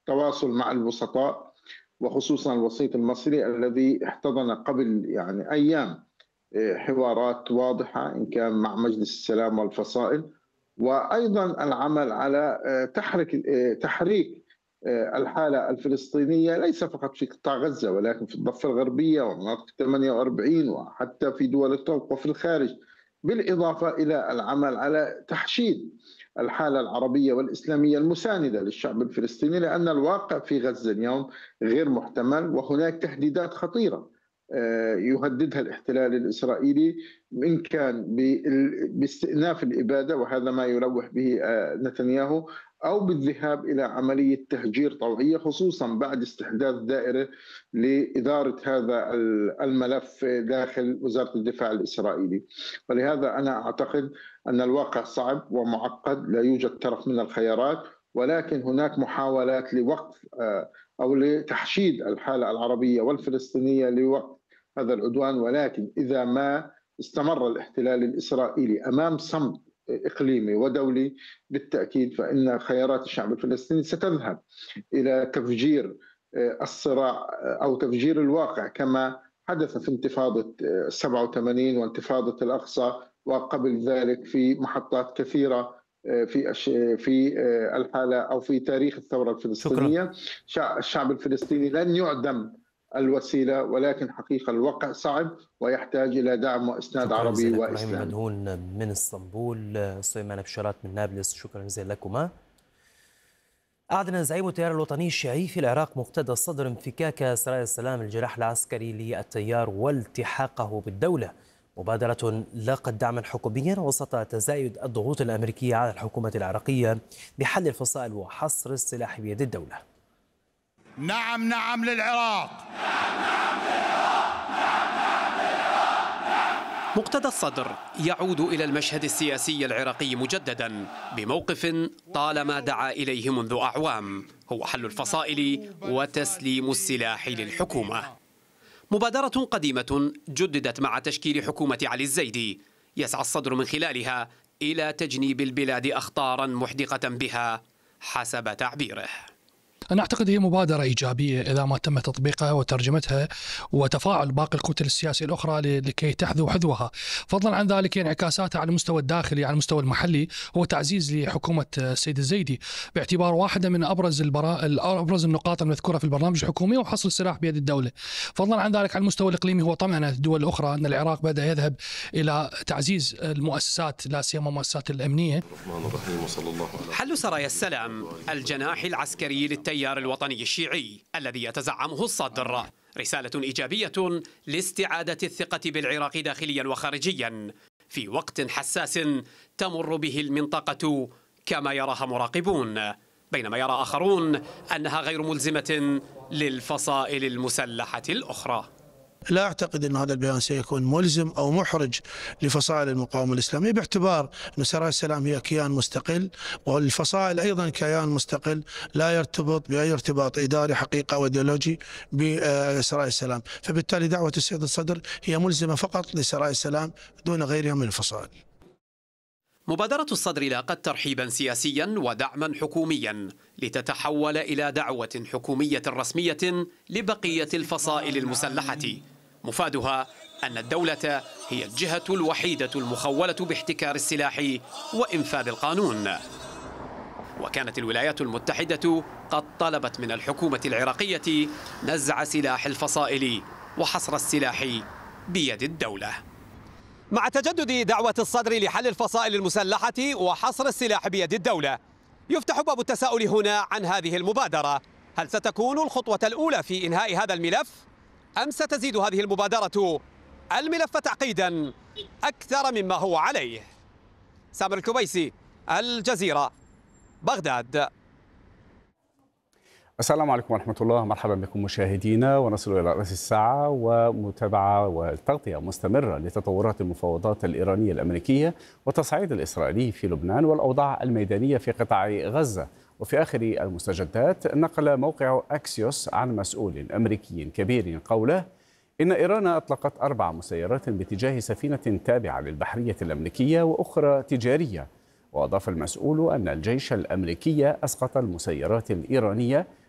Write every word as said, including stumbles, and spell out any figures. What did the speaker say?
التواصل مع الوسطاء، وخصوصا الوسيط المصري الذي احتضن قبل يعني أيام حوارات واضحة إن كان مع مجلس السلام والفصائل، وأيضا العمل على تحريك تحريك الحالة الفلسطينية ليس فقط في قطاع غزة ولكن في الضفة الغربية ومناطق ثمانية وأربعين وحتى في دول الطرق وفي الخارج، بالإضافة إلى العمل على تحشيد الحالة العربية والإسلامية المساندة للشعب الفلسطيني، لأن الواقع في غزة اليوم غير محتمل، وهناك تهديدات خطيرة يهددها الاحتلال الإسرائيلي، إن كان باستئناف الإبادة وهذا ما يلوح به نتنياهو، أو بالذهاب إلى عملية تهجير طوعية، خصوصا بعد استحداث دائرة لإدارة هذا الملف داخل وزارة الدفاع الإسرائيلي. ولهذا أنا أعتقد أن الواقع صعب ومعقد، لا يوجد طرف من الخيارات، ولكن هناك محاولات لوقف أو لتحشيد الحالة العربية والفلسطينية لوقف هذا العدوان. ولكن إذا ما استمر الاحتلال الإسرائيلي أمام صمت إقليمي ودولي بالتأكيد فإن خيارات الشعب الفلسطيني ستذهب إلى تفجير الصراع أو تفجير الواقع كما حدث في انتفاضة سبعة وثمانين وانتفاضة الأقصى، وقبل ذلك في محطات كثيرة في في الحالة أو في تاريخ الثورة الفلسطينية. شكرا. الشعب الفلسطيني لن يعدم الوسيلة، ولكن حقيقة الواقع صعب ويحتاج إلى دعم وإسناد عربي وإسلامي. إبراهيم مدهون من اسطنبول، سليمان بشارات من نابلس، شكرا جزيلا لكما. أعلن زعيم التيار الوطني الشيعي في العراق مقتدى الصدر انفكاك سرايا السلام الجناح العسكري للتيار والتحاقه بالدولة، مبادرة لاقت دعما حكوميا وسط تزايد الضغوط الأمريكية على الحكومة العراقية بحل الفصائل وحصر السلاح بيد الدولة. نعم نعم للعراق. مقتدى الصدر يعود إلى المشهد السياسي العراقي مجددا بموقف طالما دعا إليه منذ أعوام، هو حل الفصائل وتسليم السلاح للحكومة. مبادرة قديمة جددت مع تشكيل حكومة علي الزيدي، يسعى الصدر من خلالها إلى تجنيب البلاد أخطارا محدقة بها حسب تعبيره. أنا أعتقد هي مبادرة إيجابية إذا ما تم تطبيقها وترجمتها وتفاعل باقي الكتل السياسية الأخرى لكي تحذو حذوها. فضلا عن ذلك انعكاساتها على المستوى الداخلي، على المستوى المحلي، هو تعزيز لحكومة السيد الزيدي باعتبار واحدة من أبرز البرا... أبرز النقاط المذكورة في البرنامج الحكومي وحصر السلاح بيد الدولة. فضلا عن ذلك على المستوى الإقليمي هو طمأنة الدول الأخرى أن العراق بدأ يذهب إلى تعزيز المؤسسات لا سيما المؤسسات الأمنية. حل سرايا السلام الجناح العسكري للتيار التيار الوطني الشيعي الذي يتزعمه الصدر رسالة إيجابية لاستعادة الثقة بالعراق داخليا وخارجيا في وقت حساس تمر به المنطقة كما يراها مراقبون، بينما يرى آخرون أنها غير ملزمة للفصائل المسلحة الأخرى. لا أعتقد أن هذا البيان سيكون ملزم أو محرج لفصائل المقاومة الإسلامية، باعتبار أن سرايا السلام هي كيان مستقل والفصائل أيضا كيان مستقل لا يرتبط بأي ارتباط إداري حقيقة وإيديولوجي بسرايا السلام، فبالتالي دعوة السيد الصدر هي ملزمة فقط لسرايا السلام دون غيرها من الفصائل. مبادرة الصدر لاقت ترحيبا سياسيا ودعما حكوميا لتتحول إلى دعوة حكومية رسمية لبقية الفصائل المسلحة، مفادها أن الدولة هي الجهة الوحيدة المخولة باحتكار السلاح وإنفاذ القانون. وكانت الولايات المتحدة قد طلبت من الحكومة العراقية نزع سلاح الفصائل وحصر السلاح بيد الدولة. مع تجدد دعوة الصدر لحل الفصائل المسلحة وحصر السلاح بيد الدولة، يفتح باب التساؤل هنا عن هذه المبادرة. هل ستكون الخطوة الأولى في إنهاء هذا الملف؟ أم ستزيد هذه المبادرة الملف تعقيدا أكثر مما هو عليه؟ سامر الكبيسي، الجزيرة، بغداد. السلام عليكم ورحمة الله، مرحبا بكم مشاهدينا، ونصل إلى رأس الساعة ومتابعة والتغطية مستمرة لتطورات المفاوضات الإيرانية الأمريكية والتصعيد الإسرائيلي في لبنان والأوضاع الميدانية في قطاع غزة. وفي آخر المستجدات نقل موقع أكسيوس عن مسؤول أمريكي كبير قوله إن إيران أطلقت أربع مسيرات باتجاه سفينة تابعة للبحرية الأمريكية وأخرى تجارية. وأضاف المسؤول أن الجيش الأمريكي أسقط المسيرات الإيرانية